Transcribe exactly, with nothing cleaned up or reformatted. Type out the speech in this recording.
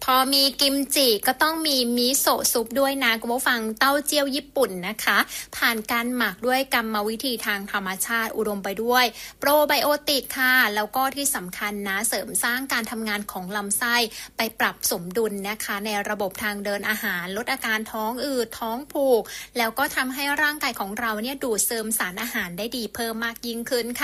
อมีกิมจิก็ต้องมีมิโซะซุปด้วยนะคุณผู้ฟังเต้าเจี้ยวญี่ปุ่นนะคะผ่านการหมักด้วยกรรมวิธีทางธรรมชาติอุดมไปด้วยโปรไบโอติกค่ะแล้วก็ที่สำคัญนะเสริมสร้างการทำงานของลำไส้ไปปรับสมดุลนะคะในระบบทางเดินอาหารลดอาการท้องอืดท้องผูกแล้วก็ทำให้ร่างกายของเราเนี่ยดูดซึมสารอาหารได้ดีเพิ่มมากยิ่งขึ้นค่ะ